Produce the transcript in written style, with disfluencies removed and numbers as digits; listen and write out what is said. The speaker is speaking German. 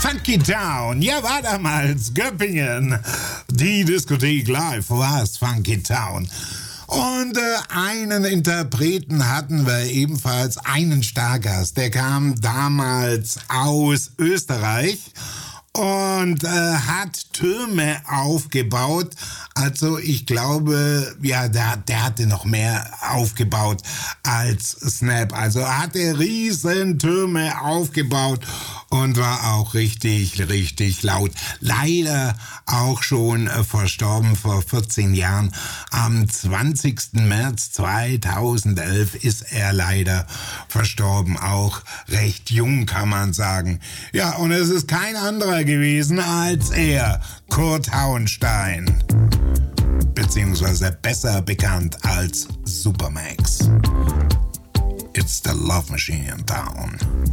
Funky Town, ja, war damals Göppingen. Die Diskothek live war es, Funky Town. Und einen Interpreten hatten wir ebenfalls, einen Stargast. Der kam damals aus Österreich und hat Türme aufgebaut. Also ich glaube, ja, der hatte noch mehr aufgebaut als Snap. Also er hatte riesen Türme aufgebaut und war auch richtig, richtig laut. Leider auch schon verstorben vor 14 Jahren. Am 20. März 2011 ist er leider verstorben. Auch recht jung, kann man sagen. Ja, und es ist kein anderer gewesen als er, Kurt Hauenstein. Beziehungsweise besser bekannt als Supermax. It's the Love Machine in Town.